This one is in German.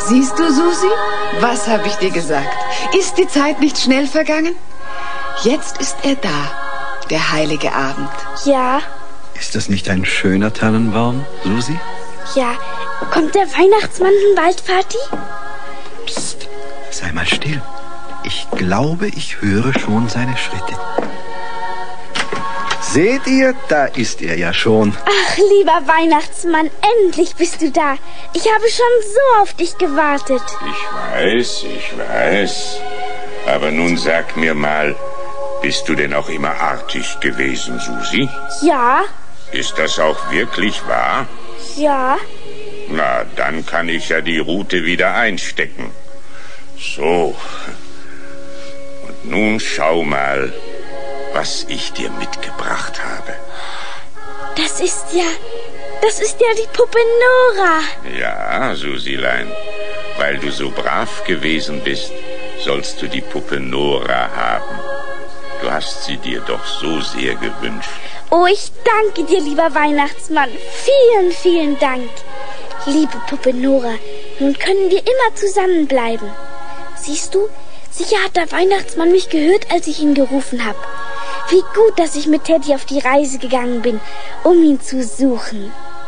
Siehst du, Susi? Was habe ich dir gesagt? Ist die Zeit nicht schnell vergangen? Jetzt ist er da, der heilige Abend. Ja. Ist das nicht ein schöner Tannenbaum, Susi? Ja. Kommt der Weihnachtsmann im Wald, Vati? Psst, sei mal still. Ich glaube, ich höre schon seine Schritte. Seht ihr, da ist er ja schon. Ach, lieber Weihnachtsmann, endlich bist du da. Ich habe schon so auf dich gewartet. Ich weiß. Aber nun sag mir mal, bist du denn auch immer artig gewesen, Susi? Ja. Ist das auch wirklich wahr? Ja. Na, dann kann ich ja die Rute wieder einstecken. So. Und nun schau mal, was ich dir mitgebracht habe. Das ist ja die Puppe Nora. Ja, Susilein, weil du so brav gewesen bist, sollst du die Puppe Nora haben. Du hast sie dir doch so sehr gewünscht. Oh, ich danke dir, lieber Weihnachtsmann. Vielen, vielen Dank. Liebe Puppe Nora, nun können wir immer zusammenbleiben. Siehst du, sicher hat der Weihnachtsmann mich gehört, als ich ihn gerufen habe. Wie gut, dass ich mit Teddy auf die Reise gegangen bin, um ihn zu suchen.